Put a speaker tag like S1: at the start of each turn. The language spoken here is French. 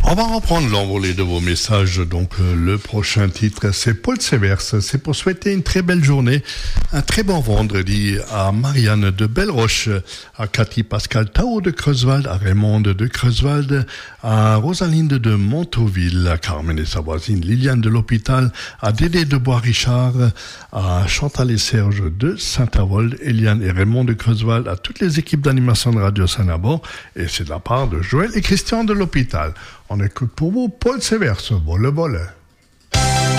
S1: On va reprendre l'envolée de vos messages. Donc, le prochain titre, c'est Paul Sévers. C'est pour souhaiter une très belle journée, un très bon vendredi à Marianne de Belleroche, à Cathy Pascal Tao de Creuswald, à Raymond de Creuswald, à Rosalinde de Montauville, à Carmen et sa voisine Liliane de l'Hôpital, à Dédé de Bois-Richard, à Chantal et Serge de Saint-Avold, Eliane et Raymond de Creuswald, à toutes les équipes d'animation de Radio Saint-Nabor, et c'est de la part de Joël et Christian de l'Hôpital. On écoute pour vous Paul Sévers, Vole Vole.